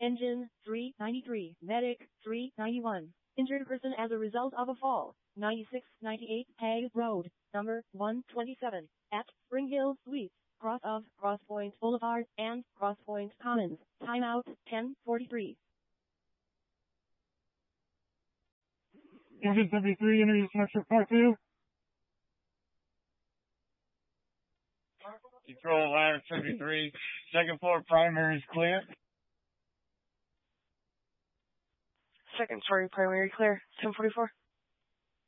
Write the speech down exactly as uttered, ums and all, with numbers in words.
Engine, three ninety-three. Medic, three ninety-one. Injured person as a result of a fall, ninety-six ninety-eight Hague Road, number one twenty-seven, at Spring Hill Suites, cross of Crosspoint Boulevard and Crosspoint Commons. Timeout, ten forty-three. Engine seventy-three, interview Metro Park two. Control ladder seventy-three, second floor primary is clear. Second story primary clear, ten forty-four.